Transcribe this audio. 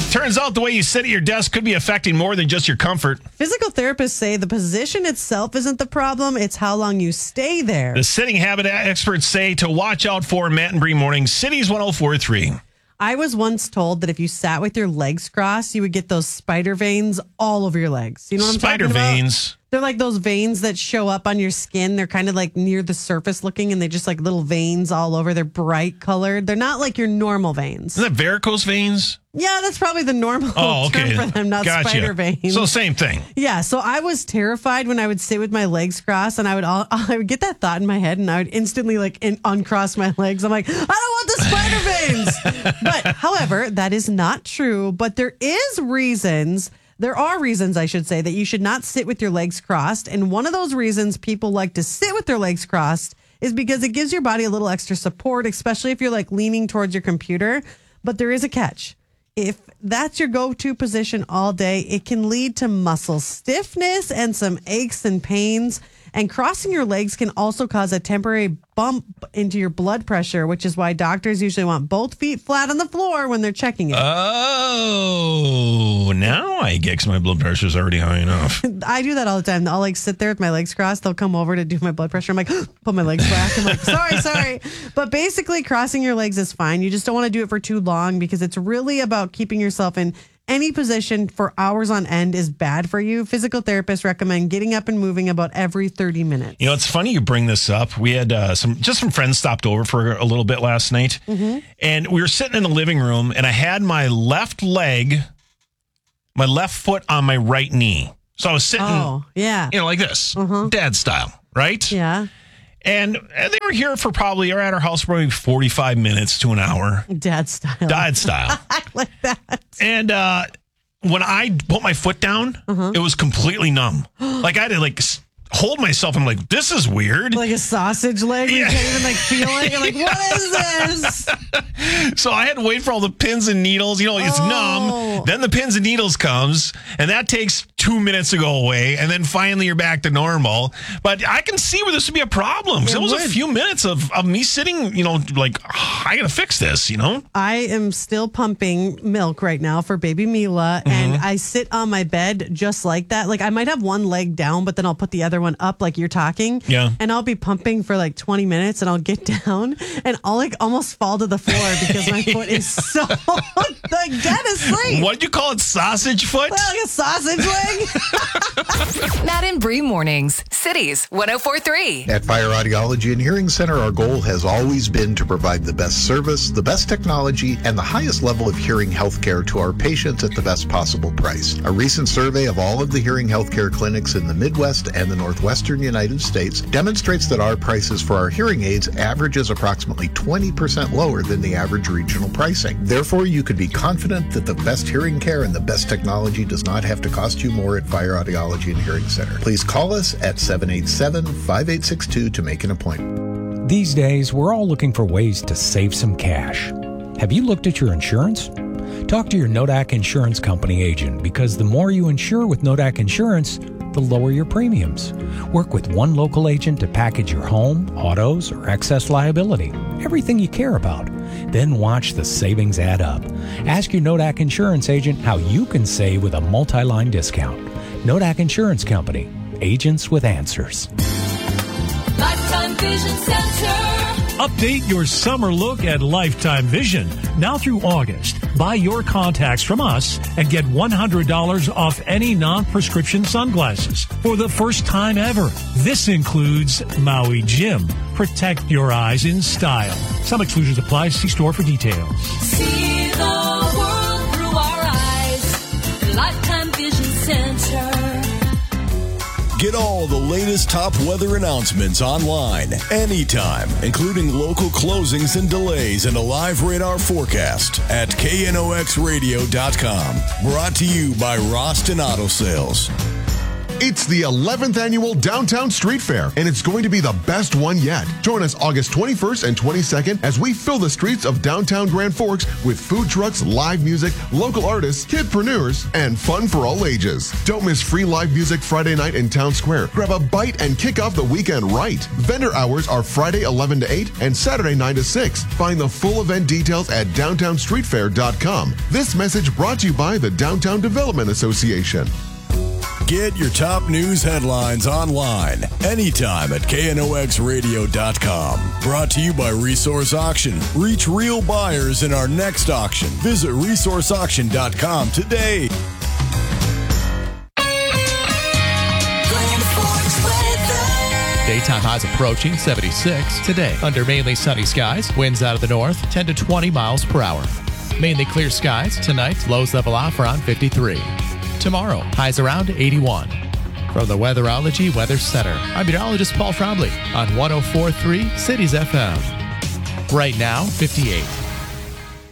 Turns out the way you sit at your desk could be affecting more than just your comfort. Physical therapists say the position itself isn't the problem, it's how long you stay there. The sitting habit experts say to watch out for Matt and Bree Mornings, Cities 104.3. I was once told that if you sat with your legs crossed, you would get those spider veins all over your legs. You know what I'm Spider talking about? veins. They're like those veins that show up on your skin. They're kind of like near the surface looking, and they just like little veins all over. They're bright colored. They're not like your normal veins. Isn't that varicose veins? Yeah, that's probably the normal okay. term for them, not Gotcha. spider veins. So same thing. Yeah, so I was terrified when I would sit with my legs crossed, and I would get that thought in my head, and I would instantly uncross my legs. I'm like, I don't want the spider veins. But however, that is not true. But there are reasons, I should say, that you should not sit with your legs crossed. And one of those reasons people like to sit with their legs crossed is because it gives your body a little extra support, especially if you're like leaning towards your computer. But there is a catch. If that's your go-to position all day, it can lead to muscle stiffness and some aches and pains. And crossing your legs can also cause a temporary bump into your blood pressure, which is why doctors usually want both feet flat on the floor when they're checking it. Oh, now I get 'cause my blood pressure is already high enough. I do that all the time. I'll sit there with my legs crossed. They'll come over to do my blood pressure. I'm like, put my legs back. I'm like, sorry. But basically, crossing your legs is fine. You just don't want to do it for too long because it's really about keeping yourself in any position for hours on end is bad for you. Physical therapists recommend getting up and moving about every 30 minutes. You know, it's funny you bring this up. We had some friends stopped over for a little bit last night. Mm-hmm. And we were sitting in the living room, and I had my left foot on my right knee. So I was sitting, like this, dad style, right? Yeah. And they were here for probably, or at our house for maybe 45 minutes to an hour. Dad style. I like that. And when I put my foot down, it was completely numb. Like I had to hold myself. I'm like, this is weird. Like a sausage leg. You can't even feel it. You're like, what is this? So I had to wait for all the pins and needles. It's numb. Then the pins and needles comes, and that takes 2 minutes to go away. And then finally you're back to normal. But I can see where this would be a problem. So it was a few minutes of me sitting, I got to fix this, I am still pumping milk right now for baby Mila. And I sit on my bed just like that. Like I might have one leg down, but then I'll put the other one up like you're talking. Yeah. And I'll be pumping for 20 minutes and I'll get down and I'll almost fall to the floor because my foot is so dead asleep. What'd you call it? Sausage foot? Well, like a sausage leg. Matt and Bree Mornings, Cities 104.3. At Fire Audiology and Hearing Center, our goal has always been to provide the best service, the best technology, and the highest level of hearing health care to our patients at the best possible price. A recent survey of all of the hearing health care clinics in the Midwest and the Northwestern United States demonstrates that our prices for our hearing aids averages approximately 20% lower than the average regional pricing. Therefore, you could be confident that the best hearing care and the best technology does not have to cost you more at Fire Audiology and Hearing Center. Please call us at 787-5862 to make an appointment. These days, we're all looking for ways to save some cash. Have you looked at your insurance? Talk to your Nodak Insurance Company agent because the more you insure with Nodak Insurance, the lower your premiums. Work with one local agent to package your home, autos, or excess liability, everything you care about. Then watch the savings add up. Ask your Nodak Insurance agent how you can save with a multi-line discount. Nodak Insurance Company, agents with answers. Lifetime Vision Center. Update your summer look at Lifetime Vision. Now through August, buy your contacts from us and get $100 off any non-prescription sunglasses for the first time ever. This includes Maui Jim. Protect your eyes in style. Some exclusions apply. See store for details. See the world through our eyes. Lifetime Vision Center. Get all the latest top weather announcements online, anytime, including local closings and delays and a live radar forecast at knoxradio.com. Brought to you by Roston Auto Sales. It's the 11th annual Downtown Street Fair, and it's going to be the best one yet. Join us August 21st and 22nd as we fill the streets of downtown Grand Forks with food trucks, live music, local artists, kidpreneurs, and fun for all ages. Don't miss free live music Friday night in Town Square. Grab a bite and kick off the weekend right. Vendor hours are Friday 11 to 8 and Saturday 9 to 6. Find the full event details at downtownstreetfair.com. This message brought to you by the Downtown Development Association. Get your top news headlines online anytime at knoxradio.com. Brought to you by Resource Auction. Reach real buyers in our next auction. Visit resourceauction.com today. Daytime highs approaching 76 today. Under mainly sunny skies, winds out of the north 10 to 20 miles per hour. Mainly clear skies tonight, lows level off around 53. Tomorrow, highs around 81. From the Weatherology Weather Center, I'm meteorologist Paul Trombley on 104.3 Cities FM. Right now, 58.